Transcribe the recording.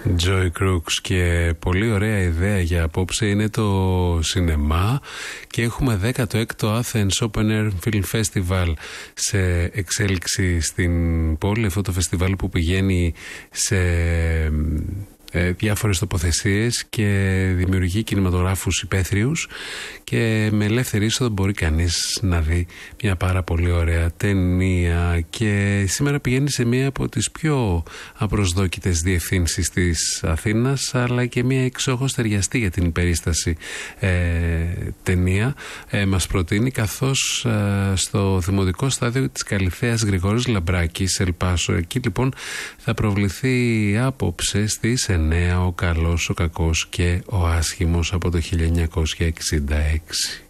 Joy Crooks, και πολύ ωραία ιδέα για απόψε είναι το σινεμά, και έχουμε 16ο Athens Open Air Film Festival σε εξέλιξη στην πόλη. Αυτό το φεστιβάλ που πηγαίνει σε διάφορες τοποθεσίες και δημιουργεί κινηματογράφους υπαίθριους, και με ελεύθερη είσοδο μπορεί κανείς να δει μια πάρα πολύ ωραία ταινία. Και σήμερα πηγαίνει σε μια από τις πιο απροσδόκητες διευθύνσεις της Αθήνας, αλλά και μια εξόχως ταιριαστή για την περίσταση ταινία μας προτείνει, καθώς στο Δημοτικό Στάδιο της Καλυθέας Γρηγόρης Λαμπράκης, Ελπάσο, εκεί λοιπόν θα προβληθεί απόψε στις 9 ο καλός, ο κακός και ο άσχημος από το 1966.